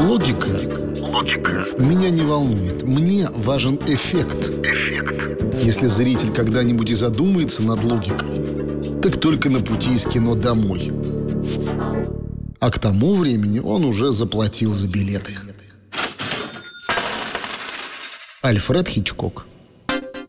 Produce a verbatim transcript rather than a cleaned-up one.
Логика Логика. меня не волнует. Мне важен эффект. Эффект. Если зритель когда-нибудь и задумается над логикой, так только на пути из кино домой. А к тому времени он уже заплатил за билеты. Альфред Хичкок.